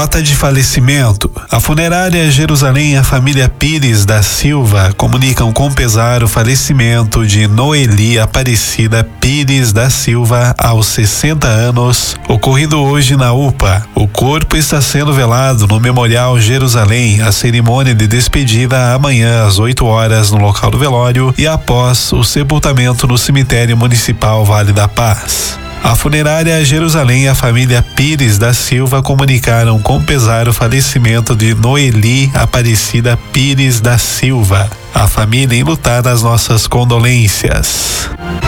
Nota de falecimento. A funerária Jerusalém e a família Pires da Silva comunicam com pesar o falecimento de Noeli Aparecida Pires da Silva aos 60 anos, ocorrido hoje na UPA. O corpo está sendo velado no Memorial Jerusalém. A cerimônia de despedida amanhã às 8 horas no local do velório e após o sepultamento no cemitério municipal Vale da Paz. A funerária Jerusalém e a família Pires da Silva comunicaram com pesar o falecimento de Noeli Aparecida Pires da Silva. A família enlutada, as nossas condolências.